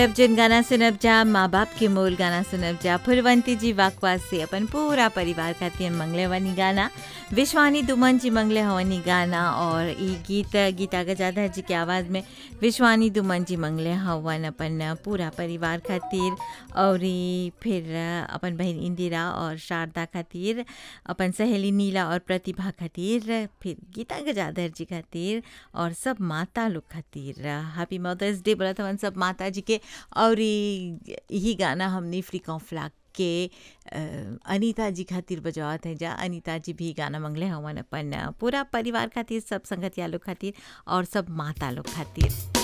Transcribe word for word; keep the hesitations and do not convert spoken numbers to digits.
अब जिन गाना सुनब जा माँ बाप के मोल गाना सुनब जा फुलवंती जी वाकवास से अपन पूरा परिवार खातिर मंगले वनी गाना विश्वानी दुमन जी मंगले हवनी गाना और ई गीत गीता गजाधर जी के आवाज़ में विश्वानी दुमन जी मंगले हवन अपन पूरा परिवार खातिर और ई फिर अपन बहन इंदिरा और शारदा खातिर अपन सहेली नीला और प्रतिभा खातिर फिर गीता गजाधर जी खातिर और सब माता लोग खातिर हैप्पी मदर्स डे बोला था सब माता जी के। और यही गाना हमने फ्रीका फ्लैग के अ, अनीता जी खातिर बजावत है जा अनीता जी भी गाना मंगले हवन अपन पूरा परिवार खातिर सब संगतिया लोग खातिर और सब माता लोग खातिर।